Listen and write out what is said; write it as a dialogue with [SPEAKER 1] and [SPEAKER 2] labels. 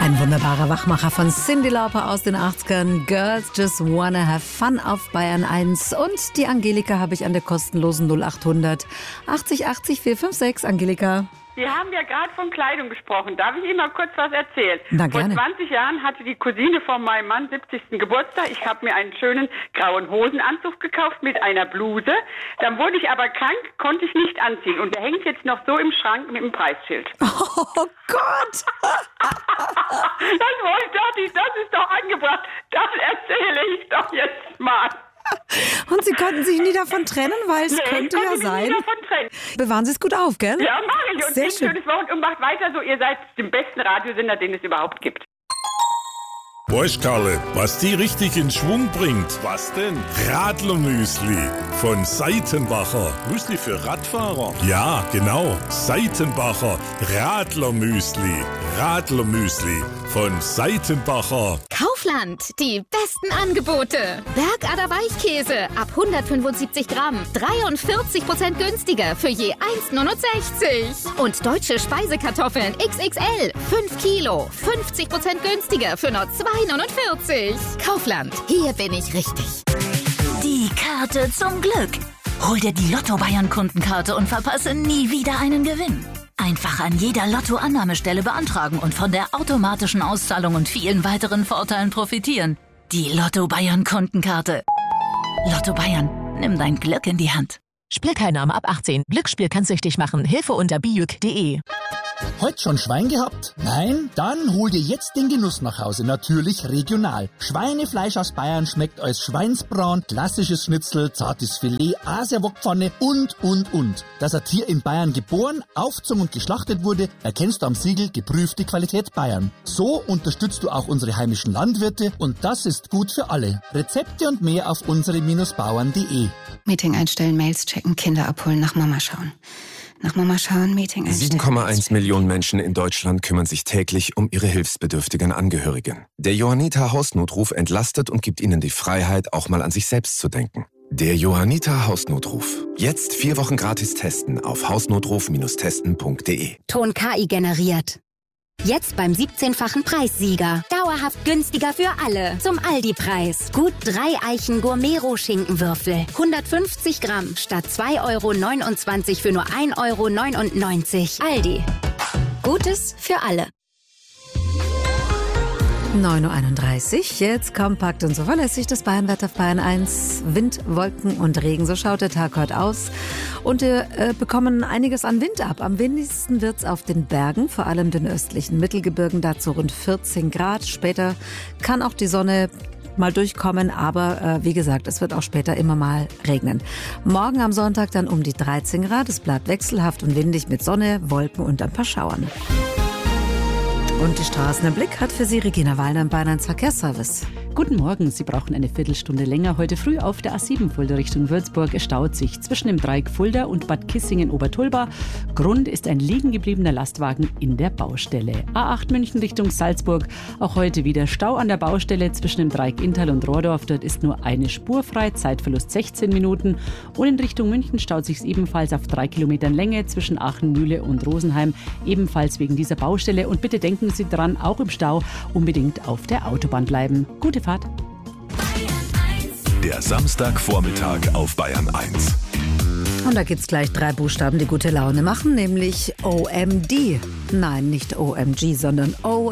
[SPEAKER 1] Ein wunderbarer Wachmacher von Cyndi Lauper aus den 80ern. Girls Just Wanna Have Fun auf Bayern 1. Und die Angelika habe ich an der kostenlosen 0800 80 80 456. Angelika.
[SPEAKER 2] Wir haben ja gerade von Kleidung gesprochen. Darf ich Ihnen mal kurz was erzählen?
[SPEAKER 1] Na, gerne.
[SPEAKER 2] Vor 20 Jahren hatte die Cousine von meinem Mann 70. Geburtstag. Ich habe mir einen schönen grauen Hosenanzug gekauft mit einer Bluse. Dann wurde ich aber krank, konnte ich nicht anziehen. Und der hängt jetzt noch so im Schrank mit dem Preisschild.
[SPEAKER 1] Oh Gott!
[SPEAKER 2] Das ist doch angebracht. Das erzähle ich doch jetzt mal.
[SPEAKER 1] Und Sie konnten sich nie davon trennen, weil es könnte ja sein. Bewahren Sie es gut auf, gell?
[SPEAKER 2] Ja, mache ich. Und
[SPEAKER 1] sehr
[SPEAKER 2] ein
[SPEAKER 1] schön.
[SPEAKER 2] Schönes Wochenende und macht weiter so. Ihr seid dem besten Radiosender, den es überhaupt gibt.
[SPEAKER 3] Weißt, Karle, was die richtig in Schwung bringt? Was denn? Radlermüsli von Seitenbacher. Müsli für Radfahrer? Ja, genau. Seitenbacher Radlermüsli. Radlermüsli von Seitenbacher.
[SPEAKER 4] Kaufland, die besten Angebote. Bergader Weichkäse ab 175 Gramm, 43% günstiger für je 1,69. Und deutsche Speisekartoffeln XXL, 5 Kilo, 50% günstiger für nur 2,49. Kaufland, hier bin ich richtig.
[SPEAKER 5] Die Karte zum Glück. Hol dir die Lotto-Bayern-Kundenkarte und verpasse nie wieder einen Gewinn. Einfach an jeder Lotto-Annahmestelle beantragen und von der automatischen Auszahlung und vielen weiteren Vorteilen profitieren. Die Lotto-Bayern-Kundenkarte. Lotto Bayern, nimm dein Glück in die Hand.
[SPEAKER 6] Spielteilnahme ab 18. Glücksspiel kann süchtig machen. Hilfe unter bijuk.de.
[SPEAKER 7] Heute schon Schwein gehabt? Nein? Dann hol dir jetzt den Genuss nach Hause. Natürlich regional. Schweinefleisch aus Bayern schmeckt als Schweinsbraten, klassisches Schnitzel, zartes Filet, Asiawokpfanne und. Dass ein Tier in Bayern geboren, aufgezogen und geschlachtet wurde, erkennst du am Siegel geprüfte Qualität Bayern. So unterstützt du auch unsere heimischen Landwirte und das ist gut für alle. Rezepte und mehr auf unsere-bauern.de.
[SPEAKER 8] Meeting einstellen, Mails checken, Kinder abholen, nach Mama schauen. Nach Mama schauen, Meeting einstellen.
[SPEAKER 9] 7,1 Millionen Menschen in Deutschland kümmern sich täglich um ihre hilfsbedürftigen Angehörigen. Der Johanniter Hausnotruf entlastet und gibt ihnen die Freiheit, auch mal an sich selbst zu denken. Der Johanniter Hausnotruf. Jetzt 4 Wochen gratis testen auf hausnotruf-testen.de.
[SPEAKER 4] Ton KI generiert. Jetzt beim 17-fachen Preissieger. Dauerhaft günstiger für alle. Zum Aldi-Preis. Gut 3 Eichen Gourmet-Roh-Schinkenwürfel. 150 Gramm statt 2,29 € für nur 1,99 €. Aldi. Gutes für alle.
[SPEAKER 1] 9.31 Uhr, jetzt kompakt und zuverlässig das Bayernwetter auf Bayern 1. Wind, Wolken und Regen, so schaut der Tag heute aus. Und wir bekommen einiges an Wind ab. Am windigsten wird's auf den Bergen, vor allem den östlichen Mittelgebirgen, dazu rund 14 Grad. Später kann auch die Sonne mal durchkommen, aber wie gesagt, es wird auch später immer mal regnen. Morgen am Sonntag dann um die 13 Grad. Es bleibt wechselhaft und windig mit Sonne, Wolken und ein paar Schauern. Und die Straßen im Blick hat für Sie Regina Wallner im Bayern 1 Verkehrsservice.
[SPEAKER 10] Guten Morgen, Sie brauchen eine Viertelstunde länger. Heute früh auf der A7 Fulda Richtung Würzburg. Es staut sich zwischen dem Dreieck Fulda und Bad Kissingen-Obertulba. Grund ist ein liegen gebliebener Lastwagen in der Baustelle. A8 München Richtung Salzburg. Auch heute wieder Stau an der Baustelle zwischen dem Dreieck Inntal und Rohrdorf. Dort ist nur eine Spur frei, Zeitverlust 16 Minuten. Und in Richtung München staut sich ebenfalls auf 3 Kilometern Länge zwischen Aachen, Mühle und Rosenheim. Ebenfalls wegen dieser Baustelle. Und bitte denken Sie dran, auch im Stau unbedingt auf der Autobahn bleiben. Gute Fahrt.
[SPEAKER 11] Der Samstagvormittag auf Bayern 1.
[SPEAKER 1] Und da gibt's gleich 3 Buchstaben, die gute Laune machen, nämlich OMD. Nein, nicht OMG, sondern